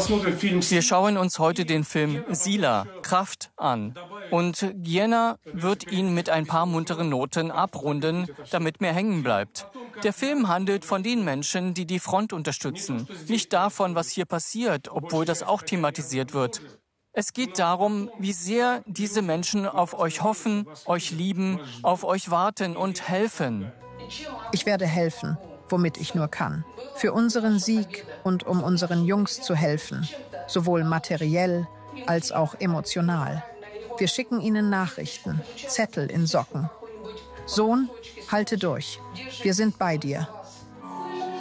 Wir schauen uns heute den Film Sila, Kraft an. Und Gienna wird ihn mit ein paar munteren Noten abrunden, damit mehr hängen bleibt. Der Film handelt von den Menschen, die die Front unterstützen. Nicht davon, was hier passiert, obwohl das auch thematisiert wird. Es geht darum, wie sehr diese Menschen auf euch hoffen, euch lieben, auf euch warten und helfen. Ich werde helfen, womit ich nur kann. Für unseren Sieg und um unseren Jungs zu helfen. Sowohl materiell als auch emotional. Wir schicken ihnen Nachrichten, Zettel in Socken. Sohn, halte durch. Wir sind bei dir.